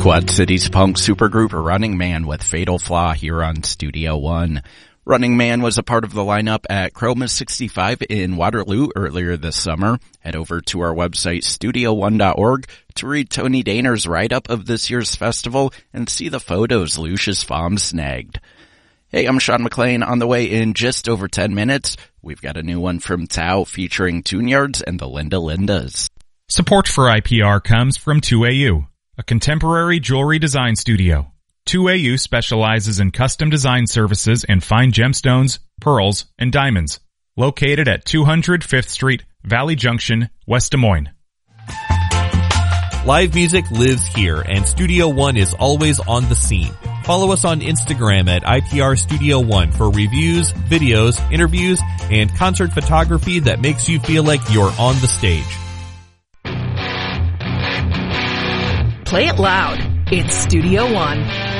Quad City's punk supergroup Running Man with Fatal Flaw here on Studio One. Running Man was a part of the lineup at Chroma 65 in Waterloo earlier this summer. Head over to our website, studio1.org, to read Tony Dahner's write-up of this year's festival and see the photos Lucius Baum snagged. Hey, I'm Sean McLean. On the way in just over 10 minutes, we've got a new one from Tao featuring Tune Yards and the Linda Lindas. Support for IPR comes from 2AU, a contemporary jewelry design studio. 2AU specializes in custom design services and fine gemstones, pearls, and diamonds. Located at 200 5th Street, Valley Junction, West Des Moines. Live music lives here, and Studio One is always on the scene. Follow us on Instagram at IPR Studio One for reviews, videos, interviews, and concert photography that makes you feel like you're on the stage. Play it loud. It's Studio One.